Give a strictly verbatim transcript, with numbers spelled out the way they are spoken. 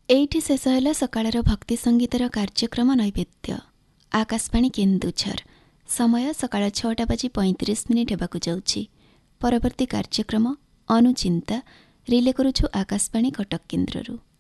ଏଇଠି ଶେଷ ହେଲା ସକାଳର ଭକ୍ତି ସଙ୍ଗୀତର କାର୍ଯ୍ୟକ୍ରମ ନୈବେଦ୍ୟ। ଆକାଶବାଣୀ କେନ୍ଦୁଝର। ସମୟ ସକାଳ ଛଅଟା ବାଜି ପଇଁତିରିଶ ମିନିଟ୍ ହେବାକୁ ଯାଉଛି। ପରବର୍ତ୍ତୀ କାର୍ଯ୍ୟକ୍ରମ ଅନୁଚିନ୍ତା ରିଲେ କରୁଛୁ ଆକାଶବାଣୀ କଟକ କେନ୍ଦ୍ରରୁ।